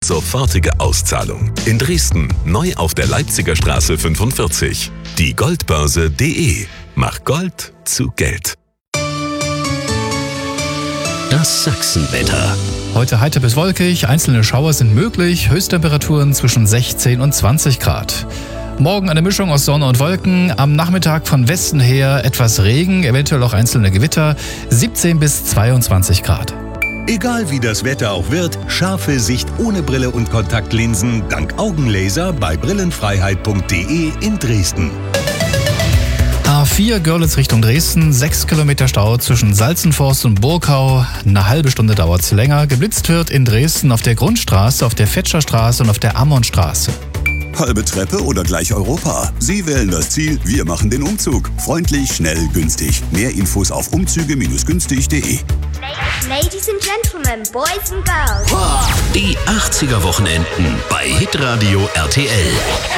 sofortige Auszahlung. In Dresden, neu auf der Leipziger Straße 45. Die Goldbörse.de. Mach Gold zu Geld. Das Sachsenwetter. Heute heiter bis wolkig, einzelne Schauer sind möglich, Höchsttemperaturen zwischen 16 und 20 Grad. Morgen eine Mischung aus Sonne und Wolken, am Nachmittag von Westen her etwas Regen, eventuell auch einzelne Gewitter, 17 bis 22 Grad. Egal wie das Wetter auch wird, scharfe Sicht ohne Brille und Kontaktlinsen dank Augenlaser bei brillenfreiheit.de in Dresden. A4 Görlitz Richtung Dresden, 6 Kilometer Stau zwischen Salzenforst und Burkau. Eine halbe Stunde dauert es länger. Geblitzt wird in Dresden auf der Grundstraße, auf der Fetscherstraße und auf der Ammonstraße. Halbe Treppe oder gleich Europa? Sie wählen das Ziel, wir machen den Umzug. Freundlich, schnell, günstig. Mehr Infos auf umzüge-günstig.de. Ladies and Gentlemen, Boys and Girls. Die 80er Wochenenden bei Hitradio RTL.